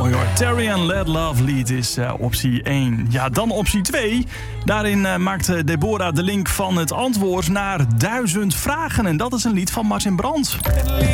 Mooi hoor. Terry and Let Love Lead is optie 1. Ja, dan optie 2. Daarin maakt Deborah de link van het antwoord naar 1000 vragen. En dat is een lied van Martin Brandt.